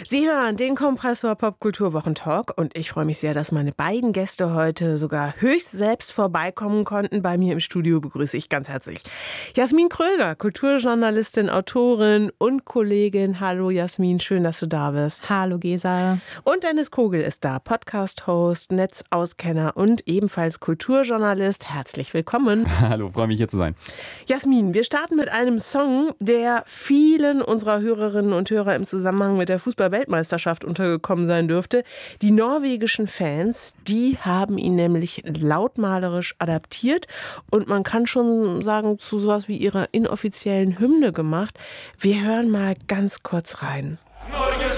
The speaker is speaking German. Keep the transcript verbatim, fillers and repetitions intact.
Sie hören den Kompressor Popkultur-Wochentalk und ich freue mich sehr, dass meine beiden Gäste heute sogar höchst selbst vorbeikommen konnten. Bei mir im Studio begrüße ich ganz herzlich Jasmin Kröger, Kulturjournalistin, Autorin und Kollegin. Hallo Jasmin, schön, dass du da bist. Hallo Gesa. Und Dennis Kogel ist da, Podcast-Host, Netzauskenner und ebenfalls Kulturjournalist. Herzlich willkommen. Hallo, freue mich hier zu sein. Jasmin, wir starten mit einem Song, der vielen unserer Hörerinnen und Hörer im Zusammenhang mit der Fußball-Weltmeisterschaft untergekommen sein dürfte. Die norwegischen Fans, die haben ihn nämlich lautmalerisch adaptiert und man kann schon sagen, zu sowas wie ihrer inoffiziellen Hymne gemacht. Wir hören mal ganz kurz rein. Norge